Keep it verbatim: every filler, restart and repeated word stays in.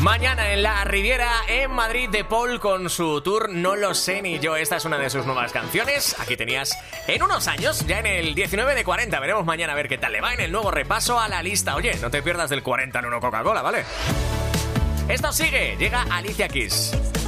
Mañana en la Riviera, en Madrid, De Paul con su tour No lo sé ni yo. Esta es una de sus nuevas canciones. Aquí tenías en unos años, ya en el diecinueve de cuarenta. Veremos mañana a ver qué tal le va en el nuevo repaso a la lista. Oye, no te pierdas del cuarenta en uno Coca-Cola, ¿vale? Esto sigue, llega Alicia Keys.